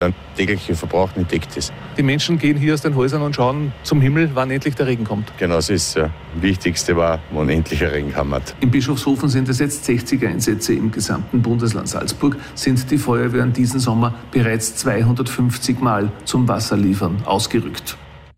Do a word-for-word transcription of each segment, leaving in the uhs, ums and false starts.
der tägliche Verbrauch nicht deckt ist. Die Menschen gehen hier aus den Häusern und schauen zum Himmel, wann endlich der Regen kommt. Genau, das ist das Wichtigste, war, wann endlich ein Regen kommt. In Bischofshofen sind es jetzt sechzig Einsätze im gesamten Bundesland Salzburg, sind die Feuerwehren diesen Sommer bereits zweihundertfünfzig Mal zum Wasserliefern ausgerückt.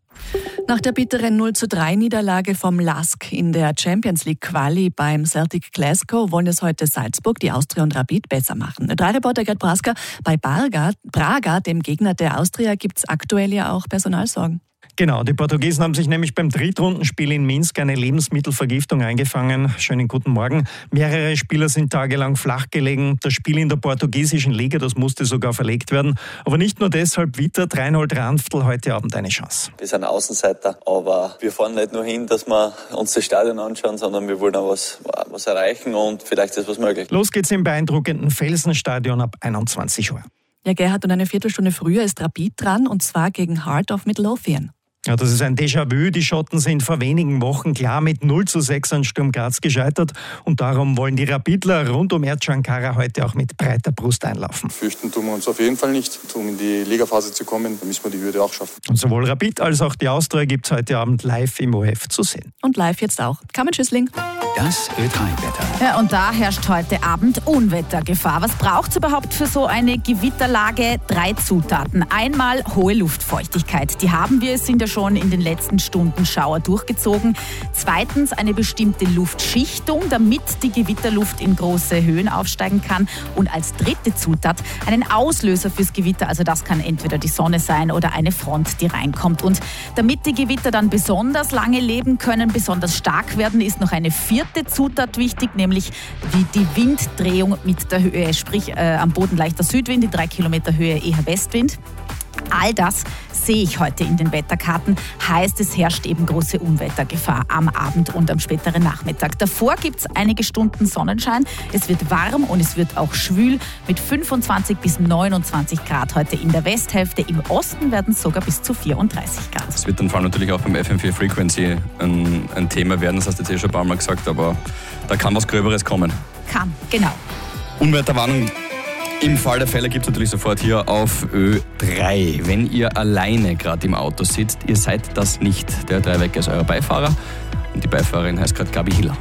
Nach der bitteren null zu drei Niederlage vom L A S K in der Champions League Quali beim Celtic Glasgow wollen es heute Salzburg, die Austria und Rapid besser machen. Drei Reporter Gerd Praska, bei Braga, Braga, dem Gegner der Austria, gibt es aktuell ja auch Personalsorgen. Genau, die Portugiesen haben sich nämlich beim Drittrundenspiel in Minsk eine Lebensmittelvergiftung eingefangen. Schönen guten Morgen. Mehrere Spieler sind tagelang flach gelegen. Das Spiel in der portugiesischen Liga, das musste sogar verlegt werden. Aber nicht nur deshalb wittert Reinhold Ranftl heute Abend eine Chance. Wir sind Außenseiter, aber wir fahren nicht nur hin, dass wir uns das Stadion anschauen, sondern wir wollen auch was, was erreichen und vielleicht ist was möglich. Los geht's im beeindruckenden Felsenstadion ab einundzwanzig Uhr. Ja, Gerhard, und eine Viertelstunde früher ist Rapid dran, und zwar gegen Heart of Midlothian. Ja, das ist ein Déjà-vu. Die Schotten sind vor wenigen Wochen klar mit null zu sechs an Sturm Graz gescheitert. Und darum wollen die Rapidler rund um Erdschan-Kara heute auch mit breiter Brust einlaufen. Fürchten tun wir uns auf jeden Fall nicht. Um in die Ligaphase zu kommen, müssen wir die Hürde auch schaffen. Und sowohl Rapid als auch die Austria gibt es heute Abend live im O R F zu sehen. Und live jetzt auch. Carmen Schüssling. Das Ö drei Wetter. Ja, und da herrscht heute Abend Unwettergefahr. Was braucht es überhaupt für so eine Gewitterlage? Drei Zutaten. Einmal hohe Luftfeuchtigkeit. Die haben wir, es sind ja schon in den letzten Stunden Schauer durchgezogen. Zweitens eine bestimmte Luftschichtung, damit die Gewitterluft in große Höhen aufsteigen kann. Und als dritte Zutat einen Auslöser fürs Gewitter. Also das kann entweder die Sonne sein oder eine Front, die reinkommt. Und damit die Gewitter dann besonders lange leben können, besonders stark werden, ist noch eine vierte Zutat wichtig, nämlich wie die Winddrehung mit der Höhe. Sprich, äh, am Boden leichter Südwind, in drei Kilometer Höhe eher Westwind. All das sehe ich heute in den Wetterkarten. Heißt, es herrscht eben große Unwettergefahr am Abend und am späteren Nachmittag. Davor gibt es einige Stunden Sonnenschein. Es wird warm und es wird auch schwül mit fünfundzwanzig bis neunundzwanzig Grad heute in der Westhälfte. Im Osten werden es sogar bis zu vierunddreißig Grad. Das wird dann vor allem natürlich auch beim F M vier Frequency ein, ein Thema werden. Das hast du jetzt eh schon ein paar Mal gesagt, aber da kann was Gröberes kommen. Kann, genau. Unwetterwarnung. Im Fall der Fälle gibt es natürlich sofort hier auf Ö drei. Wenn ihr alleine gerade im Auto sitzt, ihr seid das nicht. Der Ö drei Wecker ist euer Beifahrer und die Beifahrerin heißt gerade Gabi Hiller.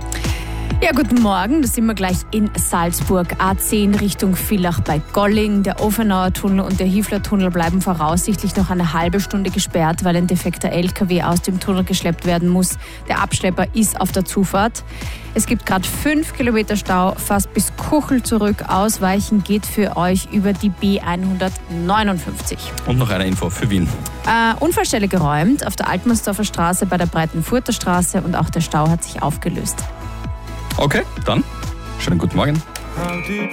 Ja, guten Morgen, da sind wir gleich in Salzburg. A zehn Richtung Villach bei Golling. Der Offenauer Tunnel und der Hiefler Tunnel bleiben voraussichtlich noch eine halbe Stunde gesperrt, weil ein defekter L K W aus dem Tunnel geschleppt werden muss. Der Abschlepper ist auf der Zufahrt. Es gibt gerade fünf Kilometer Stau, fast bis Kuchel zurück. Ausweichen geht für euch über die B hundertneunundfünfzig. Und noch eine Info für Wien. Äh, Unfallstelle geräumt auf der Altmannsdorfer Straße bei der Breitenfurter Straße und auch der Stau hat sich aufgelöst. Okay, dann schönen guten Morgen.